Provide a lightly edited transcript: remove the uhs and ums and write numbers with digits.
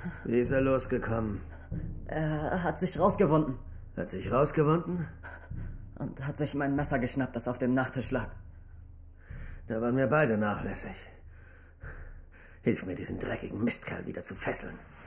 Wie ist er losgekommen? Er hat sich rausgewunden. Hat sich rausgewunden? Und hat sich mein Messer geschnappt, das auf dem Nachttisch lag. Da waren wir beide nachlässig. Hilf mir, diesen dreckigen Mistkerl wieder zu fesseln.